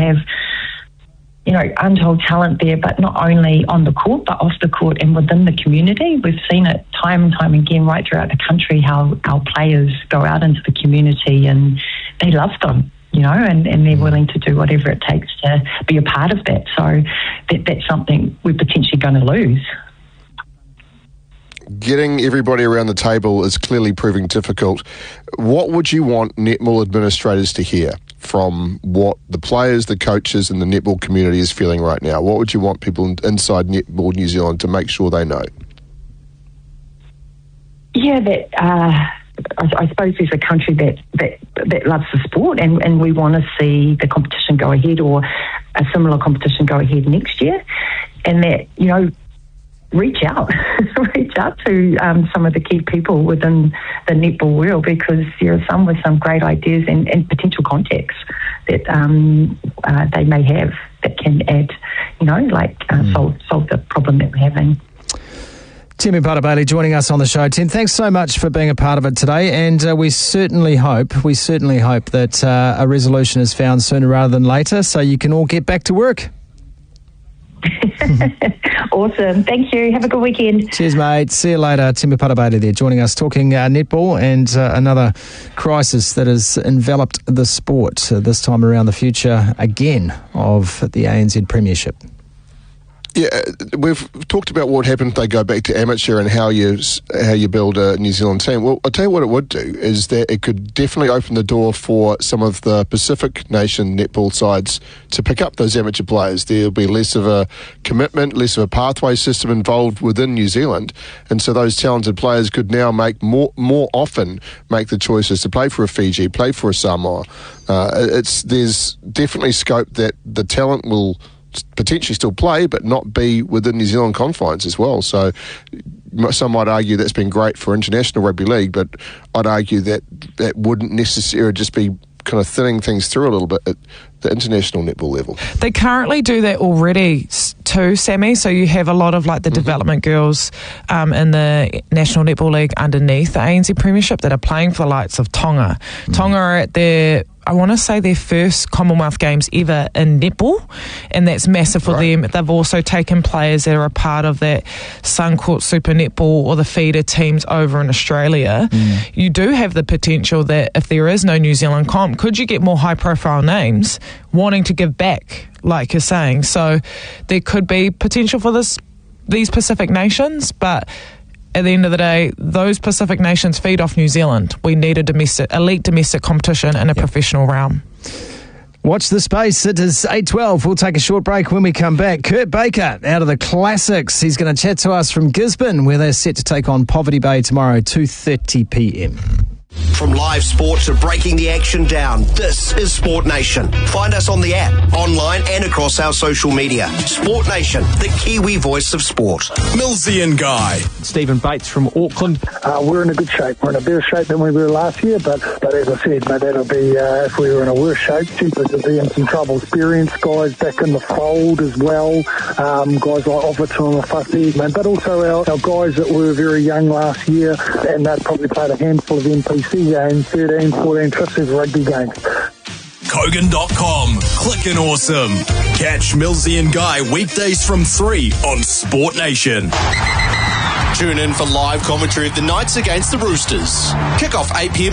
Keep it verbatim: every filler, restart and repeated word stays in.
have, you know, untold talent there, but not only on the court, but off the court and within the community. We've seen it time and time again right throughout the country, how our players go out into the community and they love them, you know, and, and they're willing to do whatever it takes to be a part of that. So that, that's something we're potentially going to lose. Getting everybody around the table is clearly proving difficult. What would you want netball administrators to hear from what the players, the coaches and the netball community is feeling right now? What would you want people inside Netball New Zealand to make sure they know? Yeah, that uh, I, I suppose there's a country that, that, that loves the sport, and, and we want to see the competition go ahead, or a similar competition go ahead next year, and that, you know, reach out, reach out to um, some of the key people within the netball world, because there are some with some great ideas and, and potential contacts that um, uh, they may have that can add, you know, like uh, mm. solve, solve the problem that we're having. Temi Pata-Bailey joining us on the show. Tim, thanks so much for being a part of it today, and uh, we certainly hope, we certainly hope that uh, a resolution is found sooner rather than later, so you can all get back to work. Awesome. Thank you. Have a good weekend. Cheers, mate. See you later. Temi Pata-Bailey there joining us, talking uh, netball and uh, another crisis that has enveloped the sport, uh, this time around the future again of the A N Z Premiership. Yeah, we've talked about what happens if they go back to amateur and how you how you build a New Zealand team. Well, I'll tell you what it would do is that it could definitely open the door for some of the Pacific nation netball sides to pick up those amateur players. There'll be less of a commitment, less of a pathway system involved within New Zealand, and so those talented players could now make more more often make the choices to play for a Fiji, play for a Samoa. Uh, it's there's definitely scope that the talent will potentially still play, but not be within New Zealand confines as well. So some might argue that's been great for international rugby league, but I'd argue that that wouldn't necessarily just be kind of thinning things through a little bit at the international netball level. They currently do that already too, Sammy. So you have a lot of like the mm-hmm. development girls um, in the National Netball League underneath the A N Z Premiership that are playing for the likes of Tonga. Mm-hmm. Tonga are at their, I want to say their first Commonwealth Games ever in netball, and that's massive for right. them. They've also taken players that are a part of that Suncourt Super Netball or the feeder teams over in Australia. Mm. You do have the potential that if there is no New Zealand comp, could you get more high-profile names wanting to give back, like you're saying? So there could be potential for this these Pacific nations, but at the end of the day, those Pacific nations feed off New Zealand. We need a domestic, elite domestic competition in a yep. professional realm. Watch the space. It is eight twelve. We'll take a short break. When we come back, Kurt Baker out of the Classics. He's going to chat to us from Gisborne, where they're set to take on Poverty Bay tomorrow, two thirty p.m. From live sport to breaking the action down, this is Sport Nation. Find us on the app, online and across our social media. Sport Nation, the Kiwi voice of sport. Millsy and Guy. Stephen Bates from Auckland. Uh, we're in a good shape. We're in a better shape than we were last year, but but as I said, mate, that'll be, uh, if we were in a worse shape, Cheapers will be in some trouble. Experienced guys back in the fold as well, um, guys like Offerton and Fussy, man, but also our, our guys that were very young last year, and they've probably played a handful of N P C games, thirteen, fourteen, fifteen rugby games. Kogan dot com. Clickin' awesome. Catch Millsy and Guy weekdays from three on Sport Nation. Tune in for live commentary of the Knights against the Roosters. Kick off eight p.m.